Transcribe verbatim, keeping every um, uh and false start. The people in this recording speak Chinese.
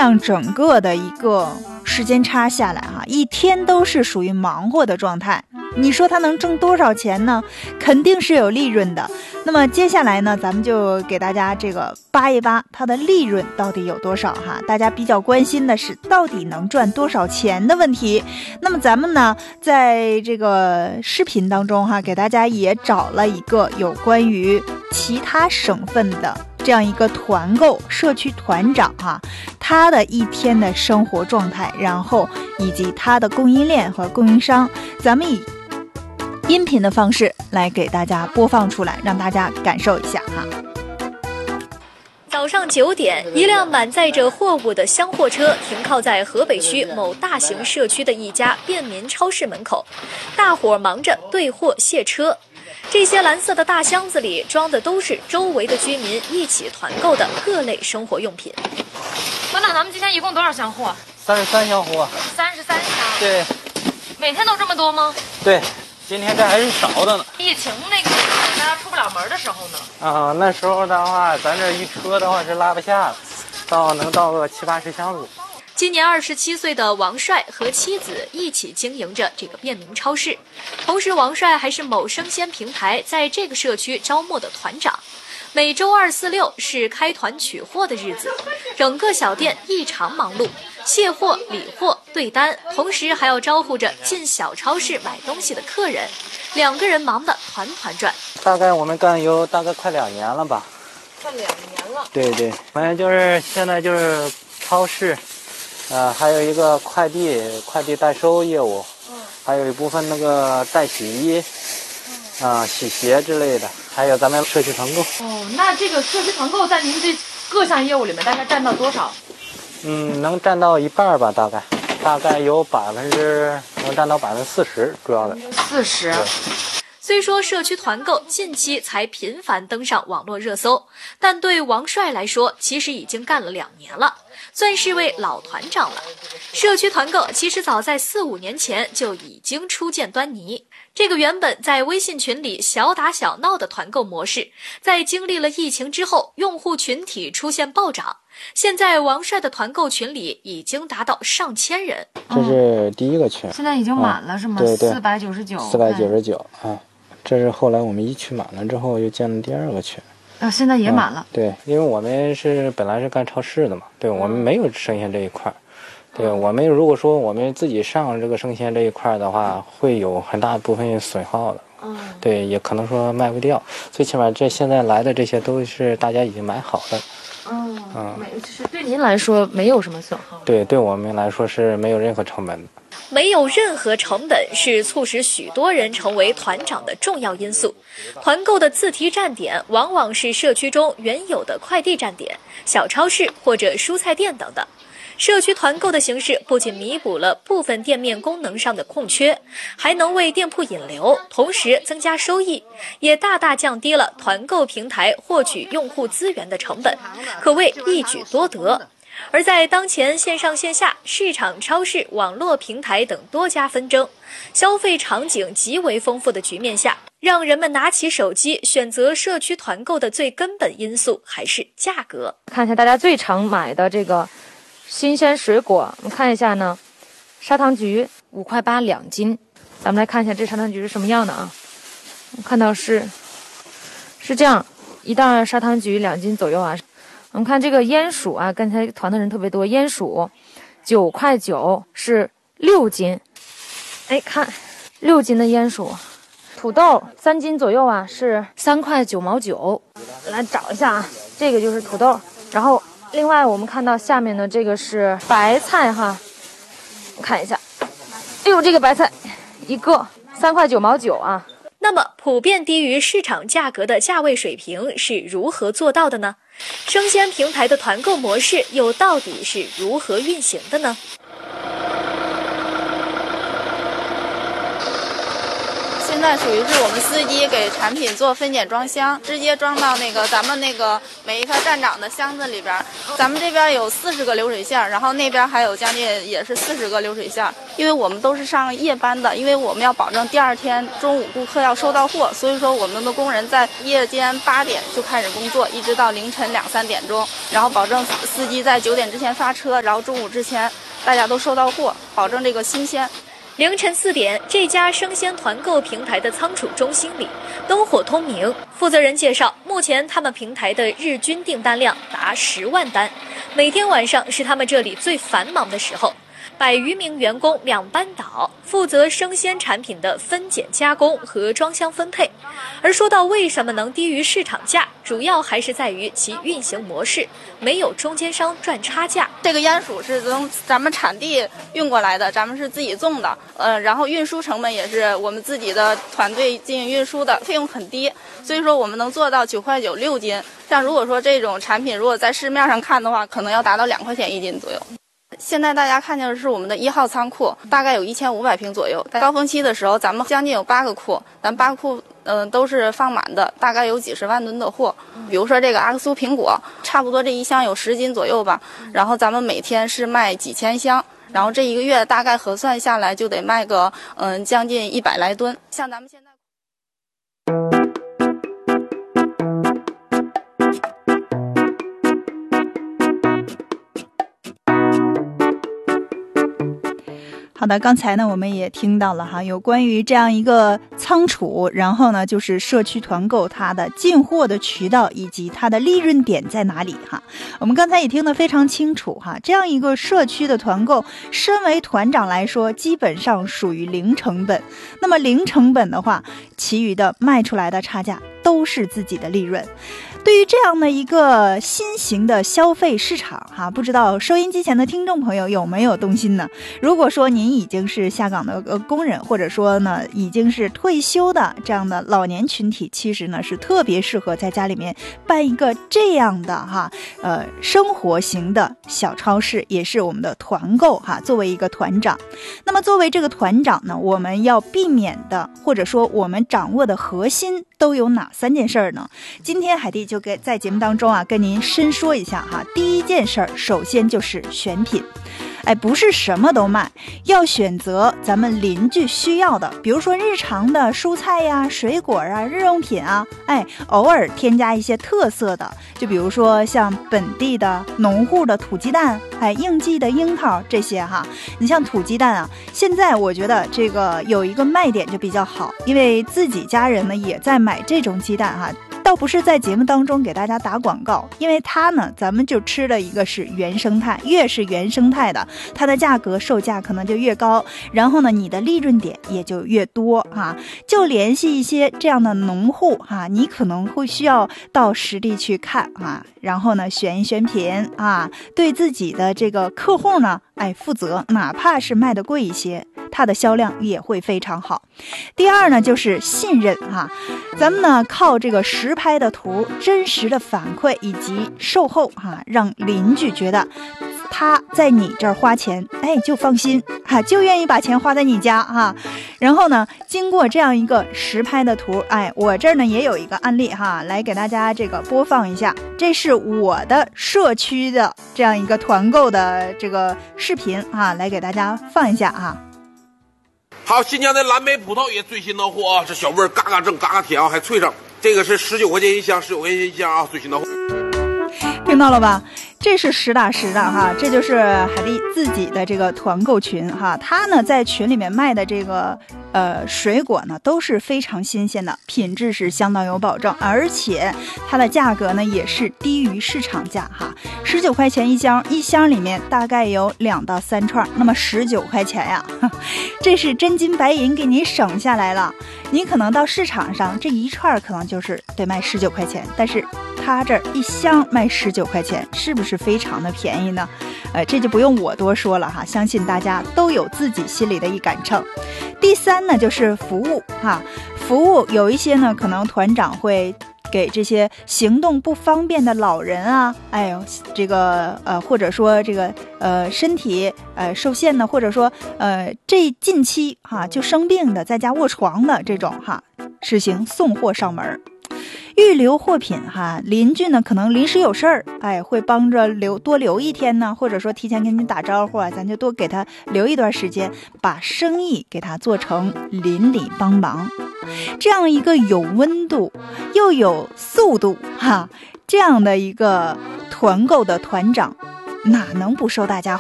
样整个的一个时间差下来哈，一天都是属于忙活的状态。你说他能挣多少钱呢？肯定是有利润的。那么接下来呢，咱们就给大家这个扒一扒它的利润到底有多少哈。大家比较关心的是到底能赚多少钱的问题。那么咱们呢，在这个视频当中哈，给大家也找了一个有关于其他省份的这样一个团购社区团长哈，他的一天的生活状态，然后以及他的供应链和供应商，咱们以音频的方式来给大家播放出来，让大家感受一下哈。 早上九点，一辆满载着货物的厢货车停靠在河北区某大型社区的一家便民超市门口，大伙忙着兑货卸车。这些蓝色的大箱子里装的都是周围的居民一起团购的各类生活用品。 班长，咱们今天一共多少箱货？ 三十三箱货。 三十三箱。 对。 每天都这么多吗？ 对，今天这还是少的呢。 疫情那个大家出不了门的时候呢？ 啊，那时候的话，咱这一车的话是拉不下的，到能到个七八十箱子。 今年二十七岁的王帅和妻子一起经营着这个便民超市，同时王帅还是某生鲜平台在这个社区招募的团长。每周二、四、六是开团取货的日子，整个小店异常忙碌，卸货、理货、对单，同时还要招呼着进小超市买东西的客人，两个人忙得团团转。 大概我们干有大概快两年了吧。 快两年了。 对对，反正就是现在就是超市。呃，还有一个快递快递代收业务，嗯，还有一部分那个代洗衣，啊、呃，洗鞋之类的，还有咱们社区团购。 哦，那这个社区团购在您这各项业务里面大概占到多少？ 嗯，能占到一半吧，大概，大概有百分之能占到百分之四十，主要的。 四十。 虽说社区团购近期才频繁登上网络热搜，但对王帅来说，其实已经干了两年了，算是位老团长了。社区团购其实早在四五年前就已经初见端倪。这个原本在微信群里小打小闹的团购模式，在经历了疫情之后，用户群体出现暴涨。现在王帅的团购群里已经达到上千人。 这是第一个群， 现在已经满了、啊、是吗？ 对对， 四百九十九。 四百九十九啊。这是后来我们一区满了之后又建了第二个群， 啊，现在也满了、 啊。对，因为我们是本来是干超市的嘛，对，我们没有生鲜这一块，对，我们如果说我们自己上这个生鲜这一块的话，会有很大部分损耗的，嗯，对，也可能说卖不掉，最起码这现在来的这些都是大家已经买好的。 嗯，嗯，就是对您来说没有什么损耗。 对，对我们来说是没有任何成本的。 没有任何成本是促使许多人成为团长的重要因素。团购的自提站点往往是社区中原有的快递站点、小超市或者蔬菜店等等。社区团购的形式不仅弥补了部分店面功能上的空缺，还能为店铺引流，同时增加收益，也大大降低了团购平台获取用户资源的成本，可谓一举多得。而在当前线上线下、市场、超市、网络平台等多家纷争、消费场景极为丰富的局面下，让人们拿起手机选择社区团购的最根本因素还是价格。 看一下大家最常买的这个新鲜水果，我们看一下呢，砂糖橘五块八两斤。咱们来看一下这砂糖橘是什么样的啊？看到是是这样，一袋砂糖橘两斤左右啊。我们看这个烟薯啊，刚才团的人特别多，烟薯九块九是六斤。哎，看六斤的烟薯。土豆三斤左右啊，是三块九毛九。来找一下啊，这个就是土豆。然后另外我们看到下面的这个是白菜哈，看一下，哎呦，这个白菜一个三块九毛九啊。 那么普遍低于市场价格的价位水平是如何做到的呢？生鲜平台的团购模式又到底是如何运行的呢？ 现在属于是我们司机给产品做分拣装箱，直接装到那个咱们那个每一个站长的箱子里边。咱们这边有四十个流水线，然后那边还有将近也是四十个流水线。因为我们都是上夜班的，因为我们要保证第二天中午顾客要收到货，所以说我们的工人在夜间八点就开始工作，一直到凌晨两三点钟，然后保证司机在九点之前发车，然后中午之前大家都收到货，保证这个新鲜。 凌晨四点，这家生鲜团购平台的仓储中心里灯火通明。负责人介绍，目前他们平台的日均订单量达十万单，每天晚上是他们这里最繁忙的时候。百余名员工两班倒，负责生鲜产品的分拣加工和装箱分配。而说到为什么能低于市场价，主要还是在于其运行模式，没有中间商赚差价。 这个烟薯是从咱们产地运过来的，咱们是自己种的，呃，然后运输成本也是我们自己的团队进行运输的，费用很低，所以说我们能做到九块九六斤。像如果说这种产品如果在市面上看的话，可能要达到两块钱一斤左右。现在大家看见的是我们的一号仓库，大概有一千五百平左右。在高峰期的时候，咱们将近有八个库，咱八个库嗯、呃、都是放满的，大概有几十万吨的货。比如说这个阿克苏苹果，差不多这一箱有十斤左右吧。然后咱们每天是卖几千箱，然后这一个月大概核算下来就得卖个嗯、呃、将近一百来吨。像咱们现在。 好的，刚才呢我们也听到了哈，有关于这样一个仓储，然后呢就是社区团购它的进货的渠道以及它的利润点在哪里哈。我们刚才也听得非常清楚哈，这样一个社区的团购，身为团长来说基本上属于零成本。那么零成本的话，其余的卖出来的差价都是自己的利润。对于这样的一个新型的消费市场哈，不知道收音机前的听众朋友有没有动心呢？如果说您已经是下岗的工人，或者说呢已经是退休的这样的老年群体，其实呢是特别适合在家里面办一个这样的哈呃生活型的小超市，也是我们的团购哈。作为一个团长，那么作为这个团长呢，我们要避免的或者说我们掌握的核心都有哪三件事儿呢？今天海蒂就给在节目当中啊跟您深说一下哈。第一件事儿，首先就是选品。哎，不是什么都卖，要选择咱们邻居需要的，比如说日常的蔬菜呀、水果啊、日用品啊，哎，偶尔添加一些特色的，就比如说像本地的农户的土鸡蛋，哎，应季的樱桃这些哈。你像土鸡蛋啊，现在我觉得这个有一个卖点就比较好，因为自己家人呢也在买这种鸡蛋哈。倒不是在节目当中给大家打广告，因为它呢咱们就吃了一个是原生态，越是原生态的它的价格售价可能就越高，然后呢你的利润点也就越多啊。就联系一些这样的农户啊，你可能会需要到实地去看啊，然后呢选一选品啊，对自己的这个客户呢哎负责，哪怕是卖的贵一些，它的销量也会非常好。第二呢就是信任哈，咱们呢靠这个实拍的图、真实的反馈以及售后哈，让邻居觉得他在你这儿花钱，哎，就放心哈，就愿意把钱花在你家哈。然后呢，经过这样一个实拍的图，哎，我这儿呢也有一个案例哈，来给大家这个播放一下。这是我的社区的这样一个团购的这个视频啊，来给大家放一下啊。 好，新疆的蓝莓葡萄也最新到货啊，这小味儿嘎嘎正，嘎嘎甜啊，还脆上。这个是十九块钱一箱，十九块钱一箱啊，最新到货。 听到了吧？这是实打实的哈，这就是海丽自己的这个团购群哈。他呢在群里面卖的这个呃水果呢都是非常新鲜的，品质是相当有保证，而且它的价格呢也是低于市场价哈。十九块钱一箱，一箱里面大概有两到三串，那么十九块钱呀，这是真金白银给你省下来了。你可能到市场上这一串可能就是得卖十九块钱，但是他这儿一箱卖十九块钱，是不是非常的便宜呢？呃，这就不用我多说了哈，相信大家都有自己心里的一杆秤。第三呢，就是服务哈，服务有一些呢，可能团长会给这些行动不方便的老人啊，哎呦，这个呃，或者说这个呃身体呃受限的，或者说呃这近期哈就生病的，在家卧床的这种哈，实行送货上门。预留货品哈，邻居呢可能临时有事儿，哎，会帮着留多留一天呢，或者说提前跟你打招呼啊，咱就多给他留一段时间，把生意给他做成邻里帮忙，这样一个有温度又有速度哈，这样的一个团购的团长，哪能不受大家